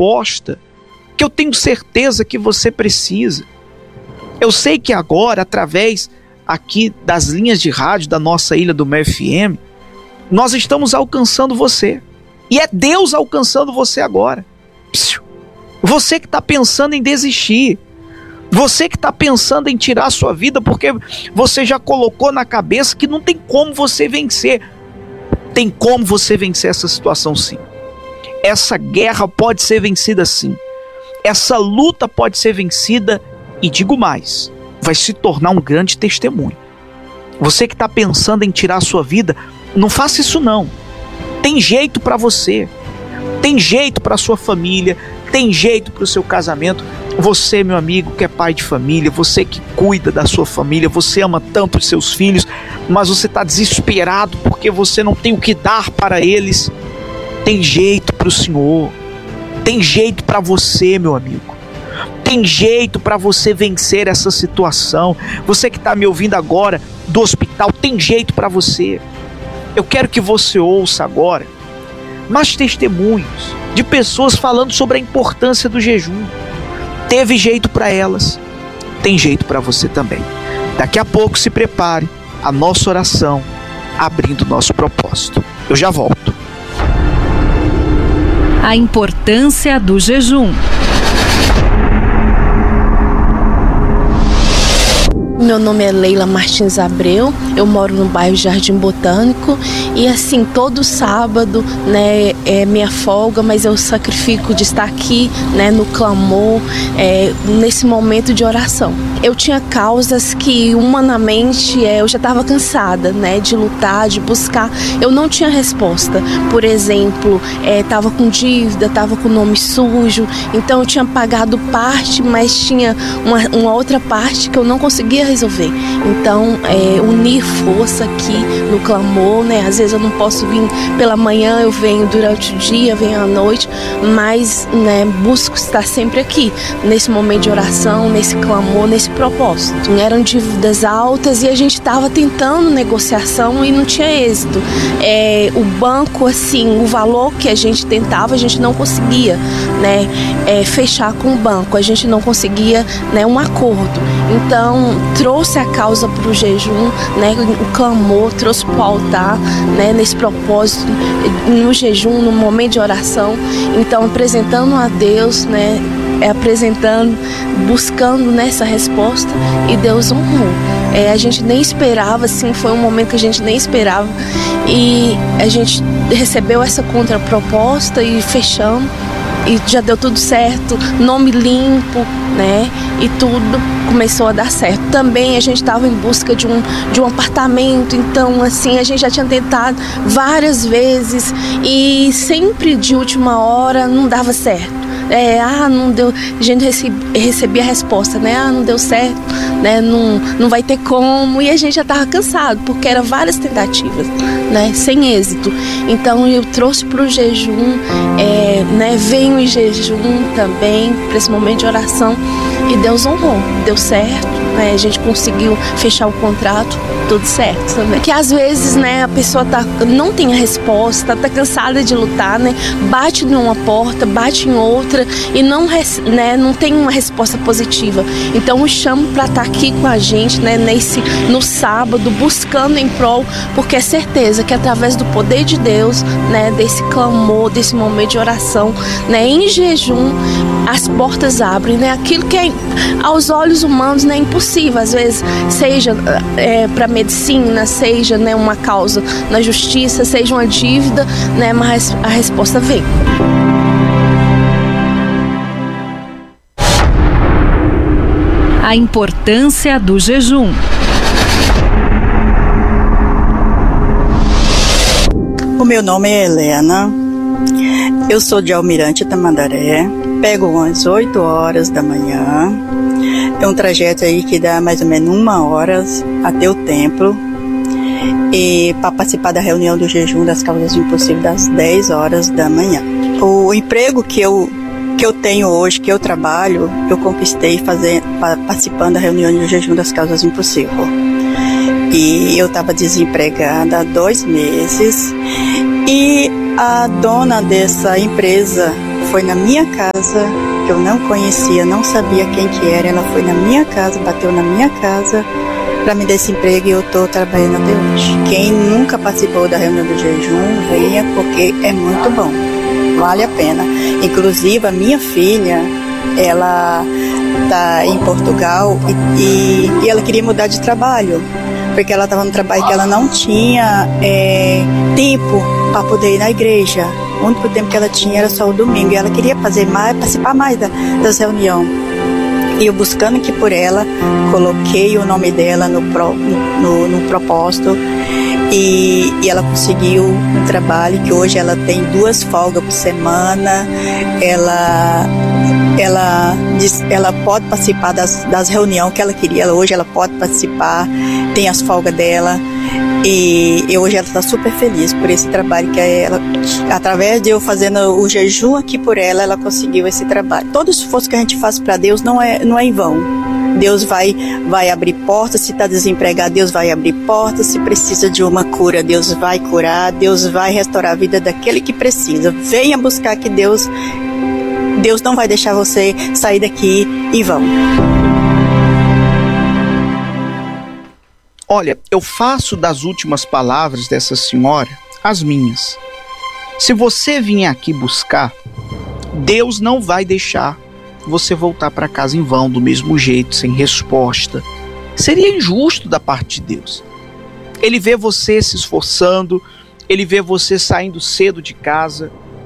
resposta que eu tenho certeza que você precisa. Eu sei que agora, através aqui das linhas de rádio da nossa Ilha do Mel FM, nós estamos alcançando você. E é Deus alcançando você agora. Você que está pensando em desistir, você que está pensando em tirar a sua vida porque você já colocou na cabeça que não tem como você vencer. Tem como você vencer essa situação, sim. Essa guerra pode ser vencida, sim. Essa luta pode ser vencida, e digo mais, vai se tornar um grande testemunho. Você que está pensando em tirar a sua vida, não faça isso não. Tem jeito para você, tem jeito para sua família, tem jeito para o seu casamento. Você, meu amigo, que é pai de família, você que cuida da sua família, você ama tanto os seus filhos, mas você está desesperado porque você não tem o que dar para eles. Tem jeito para o Senhor, tem jeito para você, meu amigo. Tem jeito para você vencer essa situação. Você que está me ouvindo agora do hospital, tem jeito para você. Eu quero que você ouça agora mais testemunhos de pessoas falando sobre a importância do jejum. Teve jeito para elas, tem jeito para você também. Daqui a pouco se prepare a nossa oração, abrindo o nosso propósito. Eu já volto. A importância do jejum. Meu nome é Leila Martins Abreu, eu moro no bairro Jardim Botânico e assim, todo sábado, né, é minha folga, mas eu sacrifico de estar aqui, né, no clamor, nesse momento de oração. Eu tinha causas que humanamente eu já estava cansada, né, de lutar, de buscar, eu não tinha resposta. Por exemplo, estava com dívida, estava com nome sujo, então eu tinha pagado parte, mas tinha uma outra parte que eu não conseguia resolver. Então, unir força aqui no clamor, né? Às vezes eu não posso vir pela manhã, eu venho durante o dia, venho à noite, mas, né, busco estar sempre aqui, nesse momento de oração, nesse clamor, nesse propósito. Eram dívidas altas e a gente estava tentando negociação e não tinha êxito. O banco, assim, o valor que a gente tentava, a gente não conseguia, né, fechar com o banco, a gente não conseguia, né, um acordo. Então, trouxe a causa para o jejum, né, o clamor, trouxe para o altar, né, nesse propósito, no jejum, no momento de oração. Então, apresentando a Deus, né, apresentando, buscando nessa resposta, e Deus honrou. A gente nem esperava, assim, foi um momento que a gente nem esperava, e a gente recebeu essa contraproposta e fechamos. E já deu tudo certo, nome limpo, né? E tudo começou a dar certo. Também a gente estava em busca de um apartamento, então assim, a gente já tinha tentado várias vezes e sempre de última hora não dava certo. Não deu, a gente recebia a resposta, né? Não deu certo, né? Não vai ter como. E a gente já estava cansado, porque eram várias tentativas, né? Sem êxito. Então eu trouxe para o jejum, né? Venho em jejum também, para esse momento de oração. E Deus honrou, deu certo, né? A gente conseguiu fechar o contrato, tudo certo também. Que às vezes, né, a pessoa não tem a resposta, tá cansada de lutar, né? Bate numa porta, bate em outra e não tem uma resposta positiva. Então eu chamo para estar aqui com a gente, né, no sábado, buscando em prol, porque é certeza que através do poder de Deus, né, desse clamor, desse momento de oração, né, em jejum, as portas abrem, né? Aquilo que aos olhos humanos, né, é impossível, às vezes, seja para medicina, seja, né, uma causa na justiça, seja uma dívida, né, mas a resposta vem. A importância do jejum. O meu nome é Helena, eu sou de Almirante Tamandaré, pego às 8 horas da manhã, é um trajeto aí que dá mais ou menos 1 hora até o templo, e para participar da reunião do jejum das causas impossíveis das 10 horas da manhã. O emprego que eu tenho hoje, que eu trabalho, eu conquistei participando da reunião do jejum das causas impossíveis. E eu estava desempregada há 2 meses e a dona dessa empresa foi na minha casa, que eu não conhecia, não sabia quem que era. Ela foi na minha casa, bateu na minha casa para me dar esse emprego, e eu estou trabalhando até hoje. Quem nunca participou da reunião do jejum, venha, porque é muito bom, vale a pena. Inclusive a minha filha, ela está em Portugal e ela queria mudar de trabalho, porque ela estava no trabalho que ela não tinha tempo para poder ir na igreja. O único tempo que ela tinha era só o domingo, e ela queria fazer mais, participar mais das reuniões. E eu, buscando aqui por ela, coloquei o nome dela no propósito, e ela conseguiu um trabalho que hoje ela tem 2 folgas por semana. Ela pode participar das reuniões que ela queria. Hoje ela pode participar, tem as folgas dela. E hoje ela está super feliz por esse trabalho que ela, através de eu fazendo o jejum aqui por ela, ela conseguiu esse trabalho. Todo esforço que a gente faz para Deus não é em vão. Deus vai abrir portas. Se está desempregado, Deus vai abrir portas. Se precisa de uma cura, Deus vai curar. Deus vai restaurar a vida daquele que precisa. Venha buscar que Deus não vai deixar você sair daqui em vão. Olha, eu faço das últimas palavras dessa senhora as minhas. Se você vier aqui buscar, Deus não vai deixar você voltar para casa em vão, do mesmo jeito, sem resposta. Seria injusto da parte de Deus. Ele vê você se esforçando, ele vê você saindo cedo de casa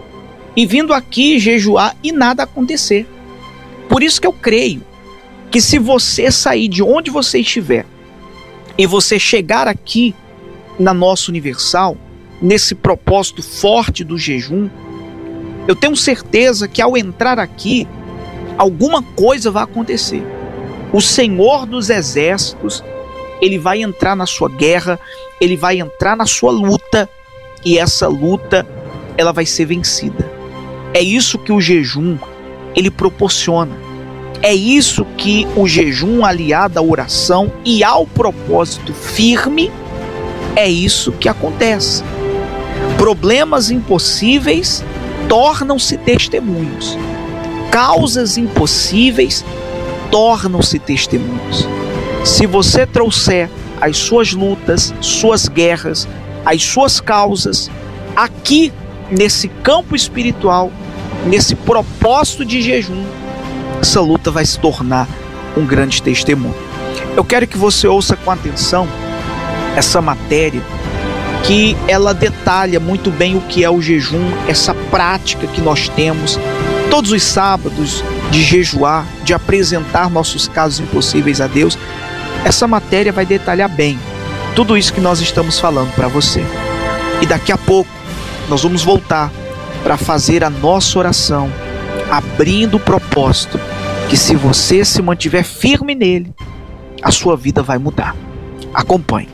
e vindo aqui jejuar e nada acontecer. Por isso que eu creio que se você sair de onde você estiver e você chegar aqui na nossa Universal, nesse propósito forte do jejum, eu tenho certeza que ao entrar aqui, alguma coisa vai acontecer. O Senhor dos Exércitos, ele vai entrar na sua guerra, ele vai entrar na sua luta, e essa luta, ela vai ser vencida. É isso que o jejum, ele proporciona. É isso que o jejum, aliado à oração e ao propósito firme, é isso que acontece. Problemas impossíveis tornam-se testemunhos. Causas impossíveis tornam-se testemunhos. Se você trouxer as suas lutas, suas guerras, as suas causas, aqui nesse campo espiritual, nesse propósito de jejum, essa luta vai se tornar um grande testemunho. Eu quero que você ouça com atenção essa matéria, que ela detalha muito bem o que é o jejum, essa prática que nós temos todos os sábados de jejuar, de apresentar nossos casos impossíveis a Deus. Essa matéria vai detalhar bem tudo isso que nós estamos falando para você. E daqui a pouco nós vamos voltar para fazer a nossa oração, abrindo o propósito que, se você se mantiver firme nele, a sua vida vai mudar. Acompanhe.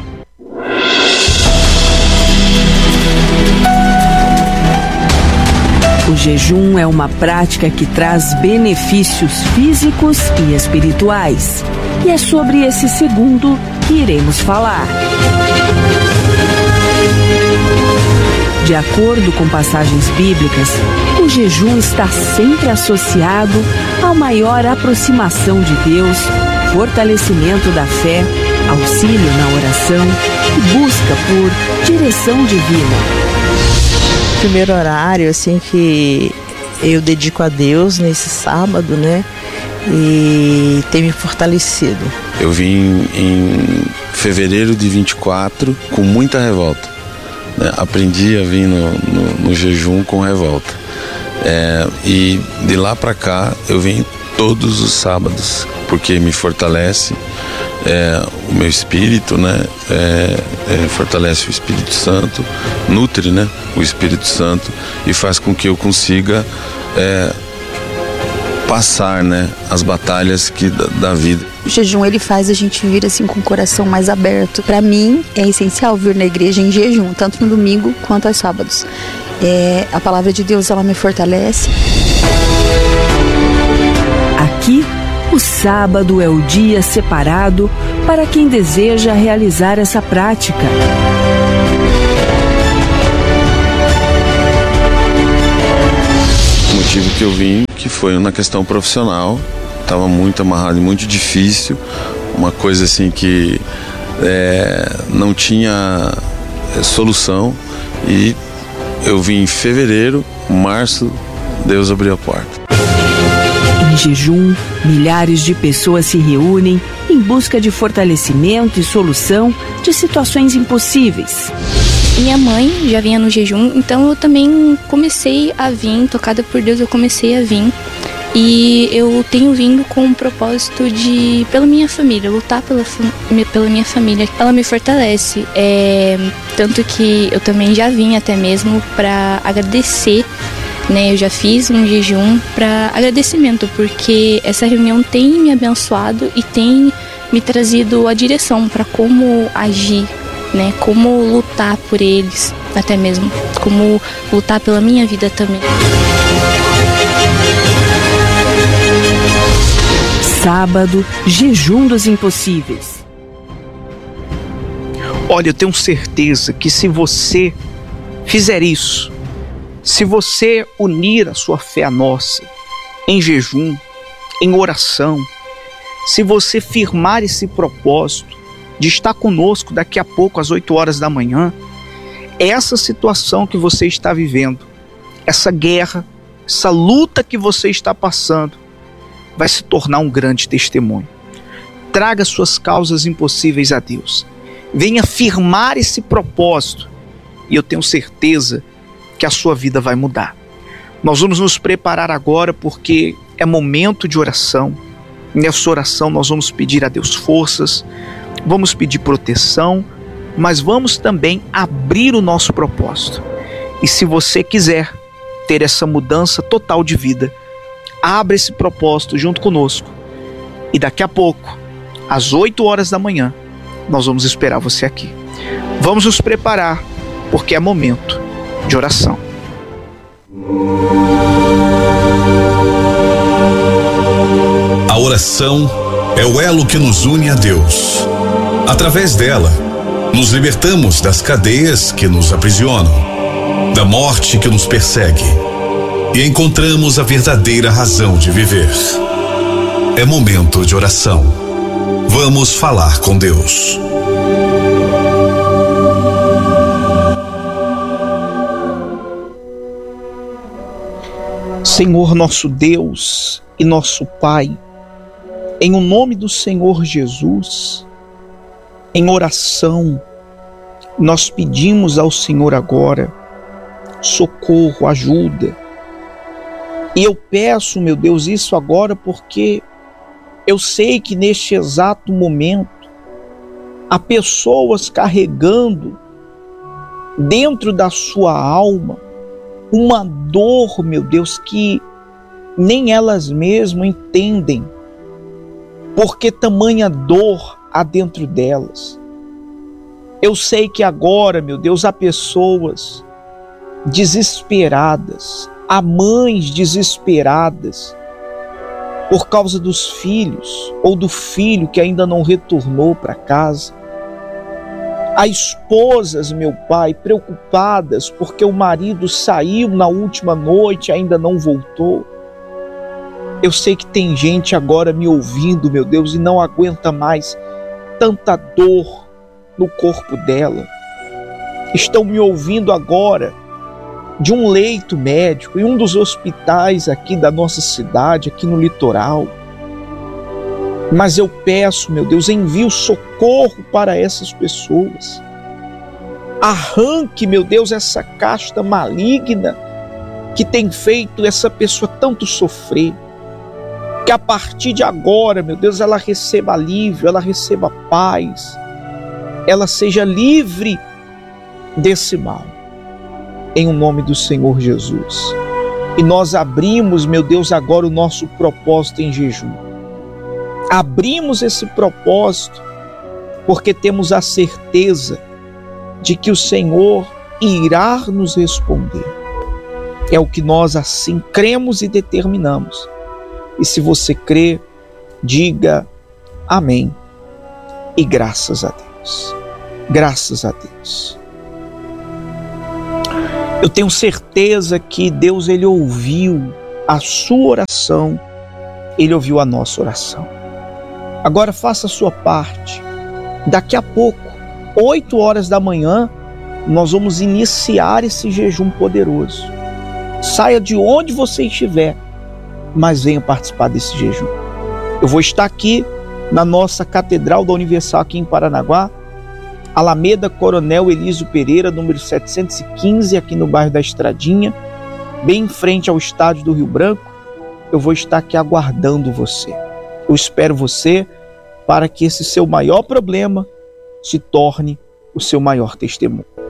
O jejum é uma prática que traz benefícios físicos e espirituais. E é sobre esse segundo que iremos falar. De acordo com passagens bíblicas, o jejum está sempre associado a maior aproximação de Deus, fortalecimento da fé, auxílio na oração e busca por direção divina. O primeiro horário, assim, que eu dedico a Deus nesse sábado, né? E tem me fortalecido. Eu vim em fevereiro de 24 com muita revolta, né? Aprendi a vir no jejum com revolta. E de lá para cá eu venho todos os sábados, porque me fortalece o meu espírito, né? Fortalece o Espírito Santo, nutre, né? O Espírito Santo, e faz com que eu consiga passar, né, as batalhas da vida. O jejum, ele faz a gente vir assim com o coração mais aberto. Para mim é essencial vir na igreja em jejum, tanto no domingo quanto aos sábados. A palavra de Deus, ela me fortalece. Aqui, o sábado é o dia separado para quem deseja realizar essa prática. motivo que eu vim, que foi na questão profissional. Estava muito amarrado e muito difícil, uma coisa assim que não tinha solução, e eu vim em fevereiro, março, Deus abriu a porta. Em jejum, milhares de pessoas se reúnem em busca de fortalecimento e solução de situações impossíveis. Minha mãe já vinha no jejum, então eu também comecei a vir, tocada por Deus, eu comecei a vir. E eu tenho vindo com o propósito de, pela minha família, lutar pela minha família. Ela me fortalece, tanto que eu também já vim até mesmo para agradecer, né? Eu já fiz um jejum para agradecimento, porque essa reunião tem me abençoado e tem me trazido a direção para como agir, né? Como lutar por eles, até mesmo, como lutar pela minha vida também. Sábado, jejum dos impossíveis. Olha, eu tenho certeza que se você fizer isso, se você unir a sua fé à nossa, em jejum, em oração, se você firmar esse propósito de estar conosco daqui a pouco às 8 horas da manhã, essa situação que você está vivendo, essa guerra, essa luta que você está passando, vai se tornar um grande testemunho. Traga suas causas impossíveis a Deus. Venha firmar esse propósito e eu tenho certeza que a sua vida vai mudar. Nós vamos nos preparar agora porque é momento de oração. Nessa oração nós vamos pedir a Deus forças, vamos pedir proteção, mas vamos também abrir o nosso propósito. E se você quiser ter essa mudança total de vida, abra esse propósito junto conosco. E daqui a pouco, às 8 horas da manhã, nós vamos esperar você aqui. Vamos nos preparar, porque é momento de oração. A oração é o elo que nos une a Deus. Através dela, nos libertamos das cadeias que nos aprisionam, da morte que nos persegue, e encontramos a verdadeira razão de viver. É momento de oração. Vamos falar com Deus. Senhor nosso Deus e nosso Pai, em o nome do Senhor Jesus, em oração, nós pedimos ao Senhor agora socorro, ajuda. E eu peço, meu Deus, isso agora porque eu sei que neste exato momento há pessoas carregando dentro da sua alma uma dor, meu Deus, que nem elas mesmas entendem, porque tamanha dor há dentro delas. Eu sei que agora, meu Deus, há pessoas desesperadas, há mães desesperadas por causa dos filhos ou do filho que ainda não retornou para casa. Há esposas, meu Pai, preocupadas porque o marido saiu na última noite e ainda não voltou. Eu sei que tem gente agora me ouvindo, meu Deus, e não aguenta mais tanta dor no corpo dela. Estão me ouvindo agora de um leito médico em um dos hospitais aqui da nossa cidade, aqui no litoral. Mas eu peço, meu Deus, envie o socorro para essas pessoas. Arranque, meu Deus, essa casta maligna que tem feito essa pessoa tanto sofrer. Que a partir de agora, meu Deus, ela receba alívio, ela receba paz, ela seja livre desse mal. Em nome do Senhor Jesus. E nós abrimos, meu Deus, agora o nosso propósito em jejum. Abrimos esse propósito porque temos a certeza de que o Senhor irá nos responder. É o que nós assim cremos e determinamos. E se você crê, diga amém. E graças a Deus. Graças a Deus. Eu tenho certeza que Deus, Ele ouviu a sua oração, Ele ouviu a nossa oração. Agora faça a sua parte. Daqui a pouco, 8 horas da manhã, nós vamos iniciar esse jejum poderoso. Saia de onde você estiver, mas venha participar desse jejum. Eu vou estar aqui na nossa Catedral da Universal aqui em Paranaguá, Alameda Coronel Elísio Pereira, número 715, aqui no bairro da Estradinha, bem em frente ao estádio do Rio Branco. Eu vou estar aqui aguardando você. Eu espero você para que esse seu maior problema se torne o seu maior testemunho.